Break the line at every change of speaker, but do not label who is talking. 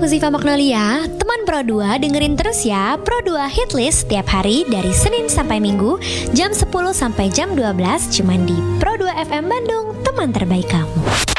Ziva Magnolia, teman Pro 2 dengerin terus ya Pro 2 Hitlist setiap hari dari Senin sampai Minggu jam 10 sampai jam 12 cuman di Pro 2 FM Bandung, teman terbaik kamu.